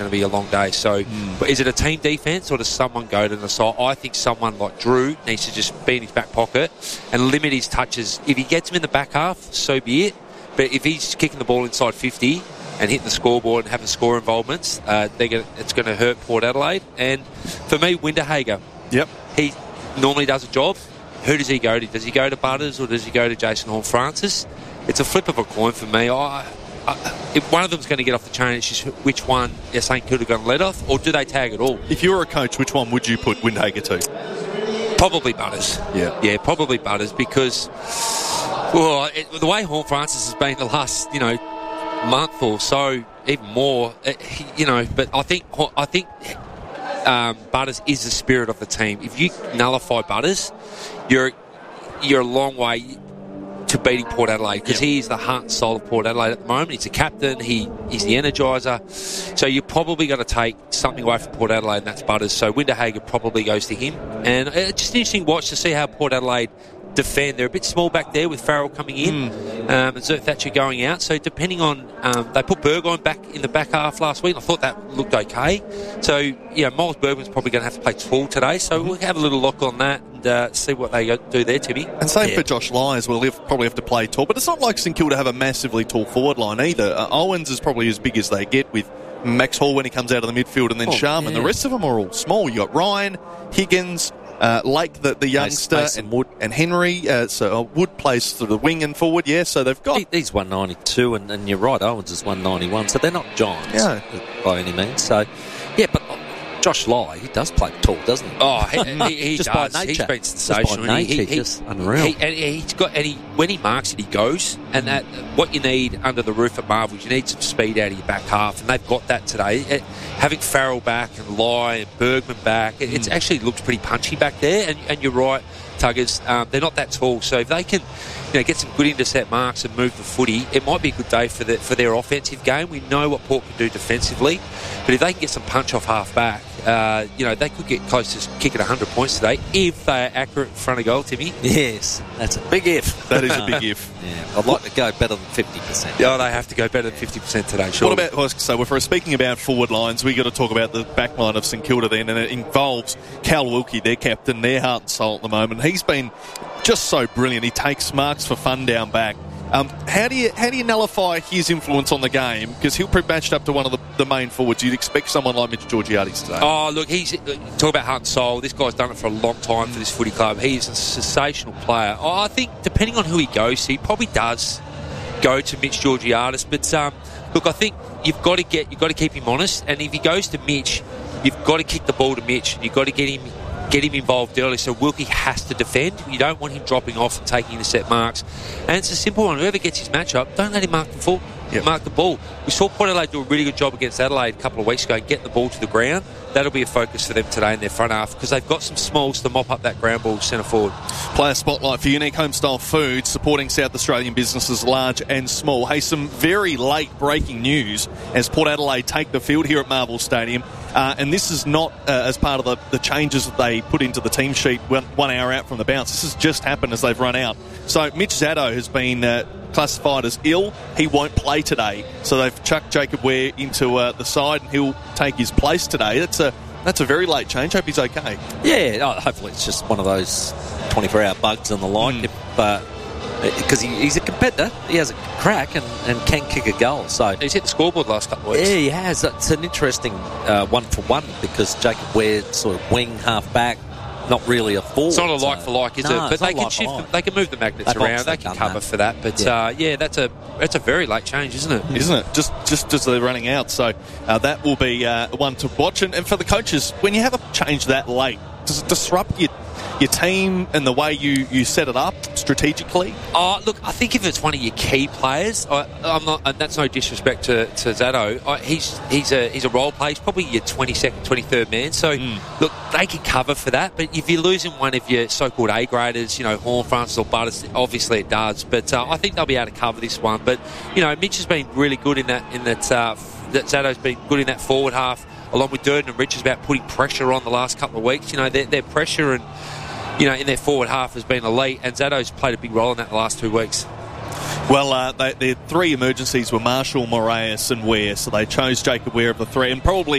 going to be a long day. So but is it a team defence or does someone go to the side? I think someone like Drew needs to just be in his back pocket and limit his touches. If he gets him in the back half, so be it. But if he's kicking the ball inside 50 and hitting the scoreboard and having score involvements, it's going to hurt Port Adelaide. And for me, Winterhager, he normally does a job. Who does he go to? Does he go to Butters or does he go to Jason Horne-Francis? It's a flip of a coin for me. If one of them's going to get off the chain, it's just which one St Kilda going to let off, or do they tag it all? If you were a coach, which one would you put Windhager to? Probably Butters. Yeah, probably Butters because the way Horne-Francis has been the last, month or so, even more, But I think Butters is the spirit of the team. If you nullify Butters, you're a long way to beating Port Adelaide because he is the heart and soul of Port Adelaide at the moment. He's the captain. He's the energiser. So you're probably going to take something away from Port Adelaide, and that's Butters. So Winterhager probably goes to him. And it's just an interesting watch to see how Port Adelaide defend. They're a bit small back there with Farrell coming in and Zert Thatcher going out. So depending on... they put Burgoyne back in the back half last week. I thought that looked okay. So, Miles Bergman's probably going to have to play tall today. So we'll have a little look on that and see what they do there, Timmy. And same for Josh Lai as well. He'll probably have to play tall. But it's not like St Kilda have a massively tall forward line either. Owens is probably as big as they get with Max Hall when he comes out of the midfield and then Sharman. The rest of them are all small. You got Ryan, Higgins... Lake, the youngster, and Wood and Henry. So Wood plays through the wing and forward. So they've got. He's 192, and you're right. Owens is 191, so they're not giants by any means. So, but Josh Lai, he does play tall, doesn't he? Oh, he just does. By nature. He's been sensational. Just by nature, just unreal. When he marks it, he goes. And that what you need under the roof at Marvels, you need some speed out of your back half, and they've got that today. Having Farrell back and Lai and Bergman back, it actually looks pretty punchy back there. And you're right, Tuggers, they're not that tall. So if they can, get some good intercept marks and move the footy, it might be a good day for their offensive game. We know what Port can do defensively, but if they can get some punch off half back, they could get close to kicking 100 points today if they're accurate in front of goal, Timmy. Yes, that's a big if. That is a big if. I'd like to go better than 50%. Yeah, they have to go better than 50% today, sure. What about, so if we're speaking about forward lines, we've got to talk about the back line of St Kilda then, and it involves Cal Wilkie, their captain, their heart and soul at the moment. He's been just so brilliant. He takes marks for fun down back. How do you nullify his influence on the game? Because he'll be matched up to one of the main forwards. You'd expect someone like Mitch Georgiades today. Oh, look, talk about heart and soul. This guy's done it for a long time for this footy club. He's a sensational player. I think depending on who he goes to, he probably does go to Mitch Georgiades. But look, I think you've got to keep him honest. And if he goes to Mitch, you've got to kick the ball to Mitch. You've got to get him involved early, so Wilkie has to defend. You don't want him dropping off and taking intercept marks. And it's a simple one. Whoever gets his matchup, don't let him mark the ball. We saw Port Adelaide do a really good job against Adelaide a couple of weeks ago and get the ball to the ground. That'll be a focus for them today in their front half because they've got some smalls to mop up that ground ball centre forward. Player spotlight for Unique Homestyle Foods, supporting South Australian businesses large and small. Hey, some very late breaking news as Port Adelaide take the field here at Marvel Stadium. And this is not as part of the changes that they put into the team sheet 1 hour out from the bounce. This has just happened as they've run out. So Mitch Zaddo has been classified as ill. He won't play today. So they've chucked Jacob Ware into the side and he'll take his place today. That's a very late change. Hope he's okay. Yeah, hopefully it's just one of those 24-hour bugs and the like. Because he's a competitor, he has a crack and can kick a goal. So he's hit the scoreboard the last couple of weeks. Yeah, he has. It's an interesting 1-for-1 because Jacob Ware sort of wing, half back, not really a forward. It's not a like for like, is it? But they can shift them, they can move the magnets around, they can cover for that. But that's a very late change, isn't it? Isn't it? Just as they're running out. So that will be one to watch. And for the coaches, when you have a change that late, does it disrupt your team and the way you set it up strategically? Look, I think if it's one of your key players, I'm not, and that's no disrespect to Zaddo. He's a role player. He's probably your 22nd, 23rd man. So look, they can cover for that. But if you're losing one of your so-called A graders, Horne-Francis or Butters, obviously it does. But I think they'll be able to cover this one. But Mitch has been really good in that Zaddo's been good in that forward half, along with Durden and Richards, about putting pressure on the last couple of weeks. Their pressure and in their forward half has been elite, and Zaddo's played a big role in that the last 2 weeks. Well, their three emergencies were Marshall, Moraes and Ware, so they chose Jacob Ware of the three, and probably